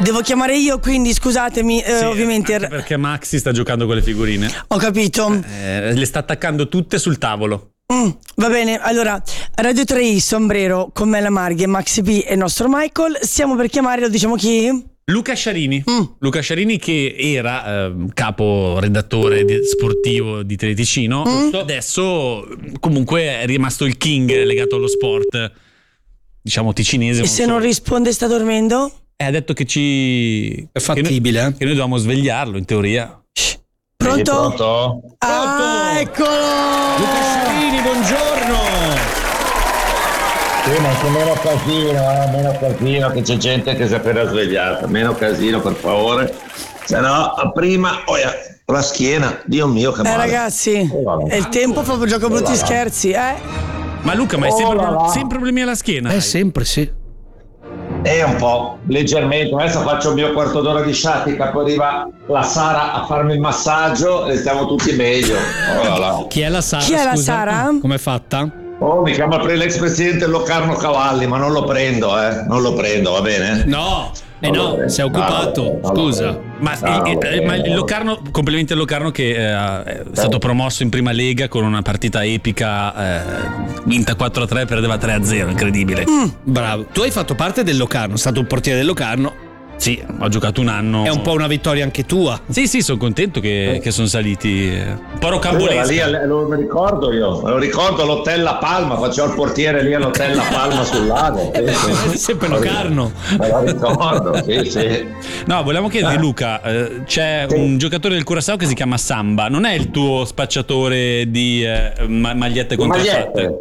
Devo chiamare io, quindi scusatemi, Sì, ovviamente. anche perché Maxi sta giocando con le figurine. Ho capito. Le sta attaccando tutte sul tavolo. Va bene, allora Radio 3i, Sombrero, con me la Marghe, Maxi B e il nostro Michael. Stiamo per chiamare, lo diciamo chi? Luca Sciarini. Luca Sciarini, che era capo redattore sportivo di Teleticino. Adesso comunque è rimasto il king legato allo sport, diciamo ticinese. E se non risponde sta dormendo? Ha detto che è fattibile, che noi dovevamo svegliarlo in teoria. Pronto? Pronto? Ah, eccolo! Luca Sciarini, buongiorno. Sì, ma anche meno casino, che c'è gente che si è appena svegliata. Meno casino, per favore. Se no, prima, la schiena, Dio mio, che male. Ragazzi, è il tempo, proprio gioco brutti scherzi, Ma Luca, ma hai sempre problemi alla schiena? Sempre, sì. Un po', leggermente. Adesso faccio il mio quarto d'ora di sciatica, poi arriva la Sara a farmi il massaggio e stiamo tutti meglio. Chi è la Sara? Chi è la Sara? Com'è fatta? Mi chiama l'ex presidente Locarno Cavalli, ma non lo prendo, non lo prendo, va bene? No, sei occupato, scusa. Ma il Locarno, complimenti al Locarno che è stato promosso in prima lega con una partita epica, vinta 4-3, perdeva 3-0, incredibile. Bravo. Tu hai fatto parte del Locarno, sei stato il portiere del Locarno. Sì, ho giocato un anno. È un po' una vittoria anche tua. Sì, sono contento che sono saliti. Un po' rocambolesca. Lì, lo ricordo io, me lo ricordo all'Hotel La Palma, facevo il portiere lì all'Hotel La Palma sul lago. Sempre Locarno. Me lo ricordo, sì. No, volevamo chiedere Luca, c'è un giocatore del Curaçao che si chiama Samba, non è il tuo spacciatore di magliette contraffatte?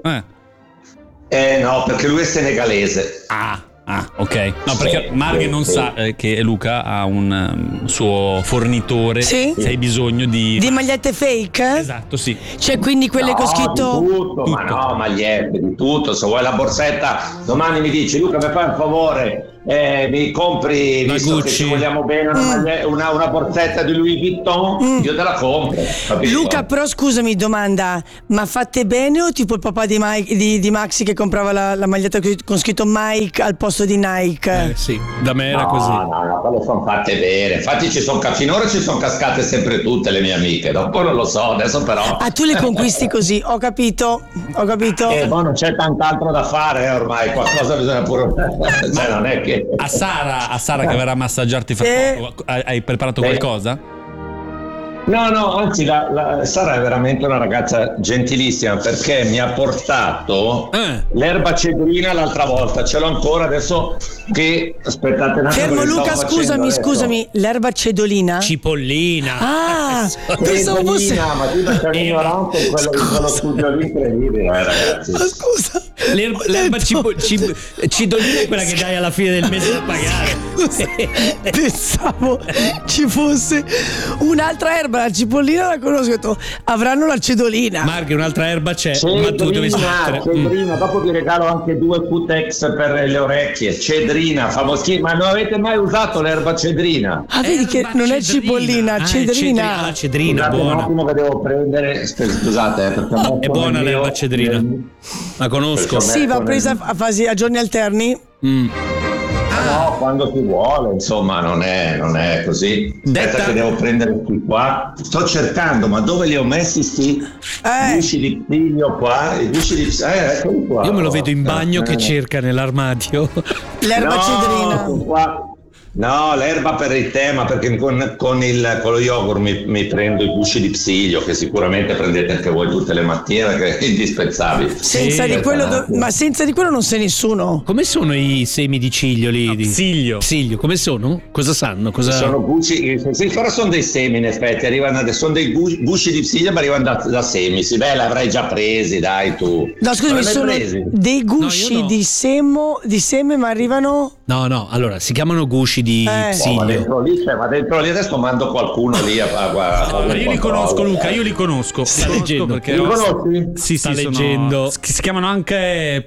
No, perché lui è senegalese. Ah, ok. No, perché Marghe non sa che Luca ha un suo fornitore. Sì? Se hai bisogno di magliette fake? Esatto, sì. C'è quindi quelle con scritto di tutto. Ma no, magliette, di tutto. Se vuoi la borsetta, domani mi dici: Luca, mi fai un favore, mi compri, la visto Gucci, che ci vogliamo bene, una borsetta di Louis Vuitton, io te la compro, capito? Luca, però scusami, domanda, ma fatte bene o tipo il papà di Maxi che comprava la maglietta con scritto Mike al posto di Nike? Sì, da me era così. No, quelle sono fatte bene. Infatti finora ci sono cascate sempre tutte le mie amiche, dopo non lo so, adesso però. Ah, tu le conquisti così, ho capito. Non c'è tant'altro da fare, ormai qualcosa bisogna pure. Cioè, non è che A Sara che verrà a massaggiarti fra poco, hai preparato qualcosa? No, anzi la Sara è veramente una ragazza gentilissima, perché mi ha portato l'erba cedrina l'altra volta, ce l'ho ancora adesso, che aspettate un attimo. Fermo Luca, scusami, l'erba cedolina? Cipollina. Pensavo fosse... ma tu sei un ignorante in quello studio lì incredibile, ragazzi. Scusa. L'erba cidolina è quella che dai alla fine del mese da pagare. Pensavo ci fosse un'altra erba, la cipollina la conosco, ho detto, avranno la cedolina. Marghe, un'altra erba c'è, ma tu devi smettere. Cedrina, dopo ti regalo anche 2 Q-Tex per le orecchie. Cedrina, famosissima. Ma non avete mai usato l'erba cedrina? Vedi che non è cipollina, cedrina. Cedrina, Scusate, buona. un attimo che devo prendere. Scusate, perché è buona l'erba cedrina. La conosco. Sì, va presa a giorni alterni. No, quando si vuole, insomma, non è così. Aspetta che devo prendere qui qua. Sto cercando, ma dove li ho messi sti gusci di piglio qua? I gusci di eccoli qua. Io me lo vedo in bagno che cerca nell'armadio. L'erba cedrina. Qua. No, l'erba per il tema, perché con lo yogurt mi prendo i gusci di psiglio, che sicuramente prendete anche voi tutte le mattine, che è indispensabile. Senza di quello ma senza di quello non sei nessuno. Come sono i semi di ciglio lì? Psiglio, come sono? Cosa sanno? Sono gusci, sì, però sono dei semi, in effetti, sono dei gusci di psiglio, ma arrivano da semi. Sì, beh, l'avrai già presi, dai tu. No, scusami, sono dei gusci di seme, ma arrivano. No, allora si chiamano gusci di psiglio. Ma dentro lì adesso mando qualcuno lì io li conosco, Luca, io li conosco. Sta leggendo perché li conosci? Sì, sta leggendo. Si chiamano anche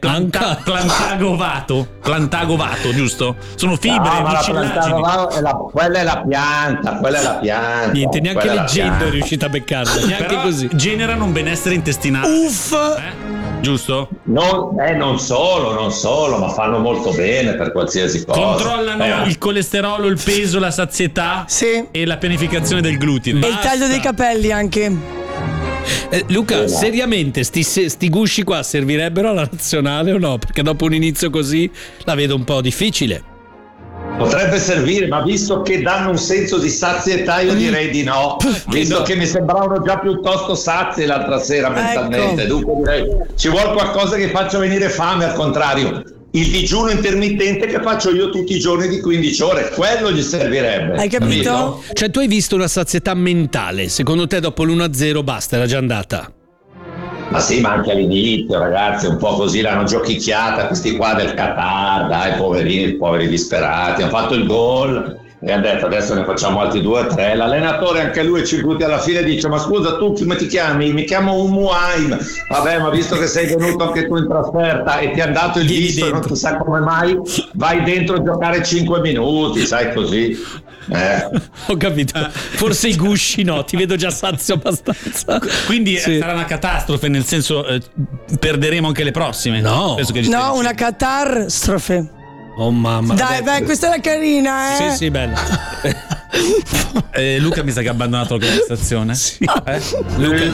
plantagovato, giusto? Sono fibre, mucillagini. Quella è la pianta, Niente, neanche leggendo è riuscita a beccarla, neanche però così. Generano un benessere intestinale. Uff. giusto? Non solo, ma fanno molto bene per qualsiasi cosa. Controllano il colesterolo, il peso, la sazietà e la pianificazione del glutine. E il taglio dei capelli anche. Luca, seriamente, sti gusci qua servirebbero alla nazionale o no? Perché dopo un inizio così la vedo un po' difficile. Potrebbe servire, ma visto che danno un senso di sazietà, io direi di no. Visto che mi sembravano già piuttosto sazi l'altra sera mentalmente. Dunque direi ci vuole qualcosa che faccia venire fame, al contrario. Il digiuno intermittente che faccio io tutti i giorni di 15 ore, quello gli servirebbe. Hai capito? Cioè tu hai visto una sazietà mentale, secondo te dopo l'1-0 basta, era già andata? Ma sì, ma anche all'inizio, ragazzi, un po' così l'hanno giochicchiata questi qua del Qatar, dai, poveri disperati, hanno fatto il gol e hanno detto adesso ne facciamo altri 2 o 3. L'allenatore anche lui ci butti alla fine e dice: ma scusa, tu come ti chiami? Mi chiamo Umuaim. Vabbè, ma visto che sei venuto anche tu in trasferta e ti hanno dato il visto e non si sa come mai, vai dentro a giocare 5 minuti, sai, così. Ho capito. Forse i gusci no, ti vedo già sazio abbastanza. Quindi sarà una catastrofe, nel senso perderemo anche le prossime. No, una catastrofe. Oh mamma. Dai, beh, questa era carina, Sì, bella. Luca mi sa che ha abbandonato la conversazione. Luca.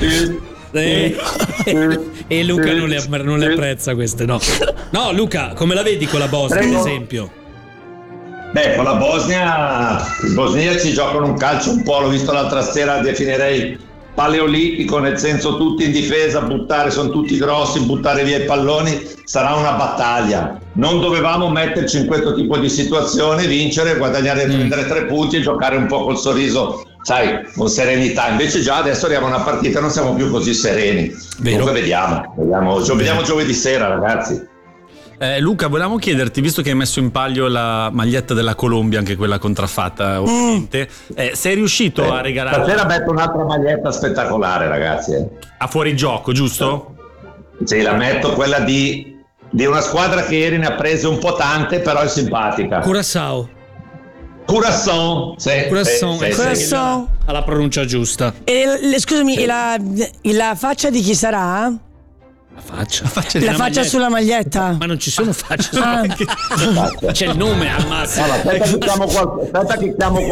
E Luca non le apprezza queste, no. No, Luca, come la vedi con la Bosnia, ad esempio? Beh, con la Bosnia, i bosniaci giocano un calcio un po', l'ho visto l'altra sera, definirei paleolitico, nel senso tutti in difesa, sono tutti grossi, buttare via i palloni sarà una battaglia. Non dovevamo metterci in questo tipo di situazione, vincere, guadagnare, prendere 3 punti e giocare un po' col sorriso, sai, con serenità. Invece già adesso arriva una partita, non siamo più così sereni. Comunque vediamo giovedì sera, ragazzi. Luca, volevamo chiederti, visto che hai messo in palio la maglietta della Colombia, anche quella contraffatta ovviamente, sei riuscito a regalare? Stasera metto un'altra maglietta spettacolare, ragazzi. A fuorigioco, giusto? Sì, la metto, quella di una squadra che ieri ne ha prese un po' tante, però è simpatica. Curaçao. Sì. Ha la pronuncia giusta. E scusami, e la faccia di chi sarà? La faccia sulla maglietta? Ma non ci sono facce. C'è il nome al massimo. Aspetta che chiamo